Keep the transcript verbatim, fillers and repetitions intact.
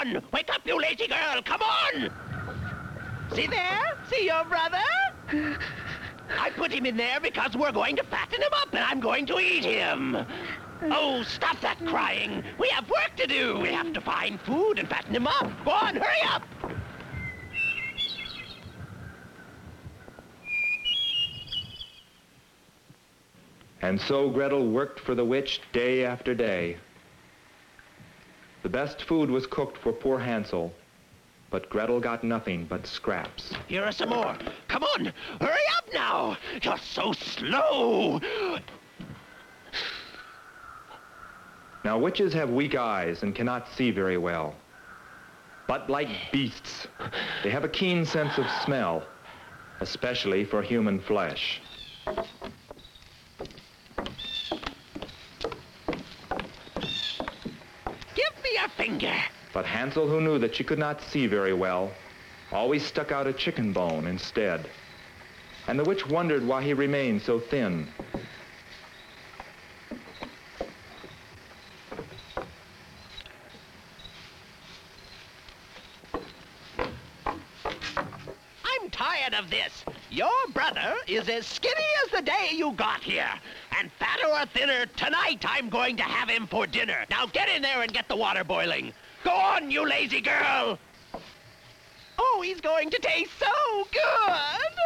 on! Wake up, you lazy girl! Come on! See there? See your brother? I put him in there because we're going to fatten him up and I'm going to eat him. Oh, stop that crying. We have work to do. We have to find food and fatten him up. Go on, hurry up! And so Gretel worked for the witch day after day. The best food was cooked for poor Hansel, but Gretel got nothing but scraps. Here are some more. Come on, hurry up now. You're so slow. Now witches have weak eyes and cannot see very well. But like beasts, they have a keen sense of smell, especially for human flesh. Your finger. But Hansel, who knew that she could not see very well, always stuck out a chicken bone instead. And the witch wondered why he remained so thin. I'm tired of this. Your brother is as skinny as the day you got here. And fatter or thinner, tonight I'm going to have him for dinner. Now get in there and get the water boiling. Go on, you lazy girl! Oh, he's going to taste so good!